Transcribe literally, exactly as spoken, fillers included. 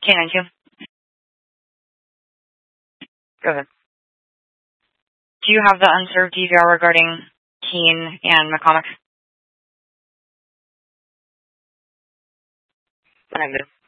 Canine two. Go ahead. Do you have the unserved D V R regarding Keene and McCormick? Negative.